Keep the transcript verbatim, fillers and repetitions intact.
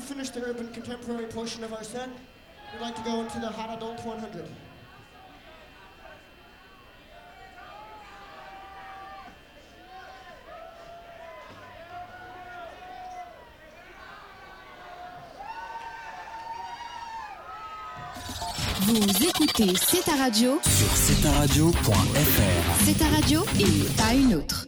finish the urban contemporary portion of our set, we'd like to go into the Hot Adult one hundred. Vous écoutez C'est ta radio sur c'est ta radio point f r. C'est ta radio et pas une autre.